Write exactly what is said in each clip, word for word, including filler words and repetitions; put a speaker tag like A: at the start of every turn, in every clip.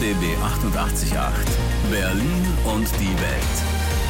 A: B B achtundachtzig Komma acht. Berlin und die Welt.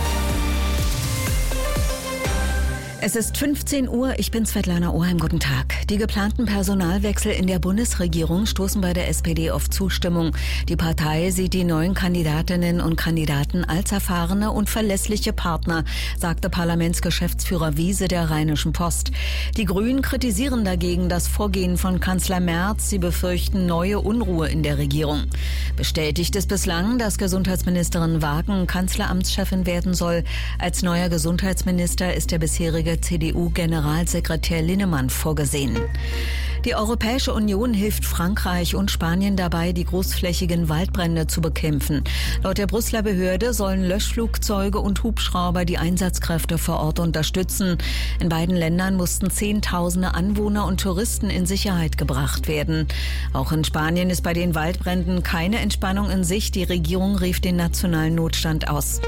B: Es ist fünfzehn Uhr, ich bin Svetlana Oheim, guten Tag. Die geplanten Personalwechsel in der Bundesregierung stoßen bei der S P D auf Zustimmung. Die Partei sieht die neuen Kandidatinnen und Kandidaten als erfahrene und verlässliche Partner, sagte Parlamentsgeschäftsführer Wiese der Rheinischen Post. Die Grünen kritisieren dagegen das Vorgehen von Kanzler Merz. Sie befürchten neue Unruhe in der Regierung. Bestätigt ist bislang, dass Gesundheitsministerin Wagen Kanzleramtschefin werden soll. Als neuer Gesundheitsminister ist der bisherige C D U-Generalsekretär Linnemann vorgesehen. Die Europäische Union hilft Frankreich und Spanien dabei, die großflächigen Waldbrände zu bekämpfen. Laut der Brüsseler Behörde sollen Löschflugzeuge und Hubschrauber die Einsatzkräfte vor Ort unterstützen. In beiden Ländern mussten Zehntausende Anwohner und Touristen in Sicherheit gebracht werden. Auch in Spanien ist bei den Waldbränden keine Entspannung in Sicht. Die Regierung rief den nationalen Notstand aus.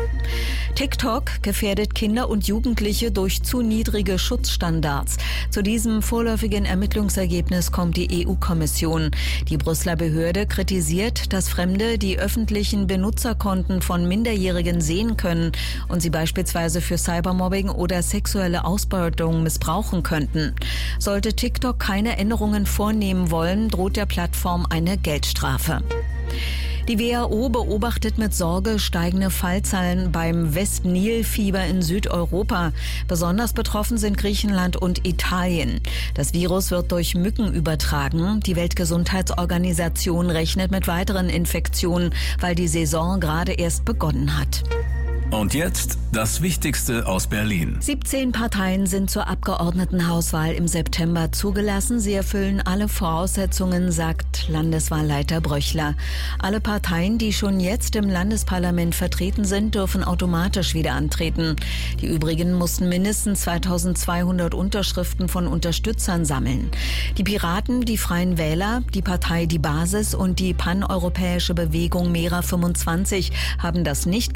B: TikTok gefährdet Kinder und Jugendliche durch zu niedrige Schutzstandards. Zu diesem vorläufigen Ermittlungsergebnis kommt die E U-Kommission. Die Brüsseler Behörde kritisiert, dass Fremde die öffentlichen Benutzerkonten von Minderjährigen sehen können und sie beispielsweise für Cybermobbing oder sexuelle Ausbeutung missbrauchen könnten. Sollte TikTok keine Änderungen vornehmen wollen, droht der Plattform eine Geldstrafe. Die W H O beobachtet mit Sorge steigende Fallzahlen beim West-Nil-Fieber in Südeuropa. Besonders betroffen sind Griechenland und Italien. Das Virus wird durch Mücken übertragen. Die Weltgesundheitsorganisation rechnet mit weiteren Infektionen, weil die Saison gerade erst begonnen hat.
A: Und jetzt das Wichtigste aus Berlin.
B: siebzehn Parteien sind zur Abgeordnetenhauswahl im September zugelassen. Sie erfüllen alle Voraussetzungen, sagt Landeswahlleiter Bröchler. Alle Parteien, die schon jetzt im Landesparlament vertreten sind, dürfen automatisch wieder antreten. Die übrigen mussten mindestens zweitausendzweihundert Unterschriften von Unterstützern sammeln. Die Piraten, die Freien Wähler, die Partei Die Basis und die paneuropäische Bewegung Mera fünfundzwanzig haben das nicht